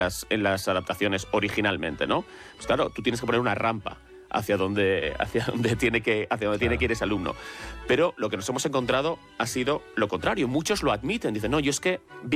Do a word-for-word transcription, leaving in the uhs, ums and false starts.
las, en las adaptaciones originalmente, ¿no? Pues claro, tú tienes que poner una rampa hacia donde, hacia donde, tiene, que, hacia donde claro. tiene que ir ese alumno. Pero lo que nos hemos encontrado ha sido lo contrario. Muchos lo admiten, dicen, no, yo es que